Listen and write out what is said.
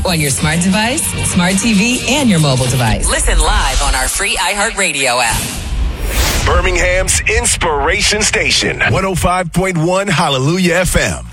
on your smart device, smart TV, and your mobile device. Listen live on our free iHeartRadio app. Birmingham's Inspiration Station, 105.1 Hallelujah FM.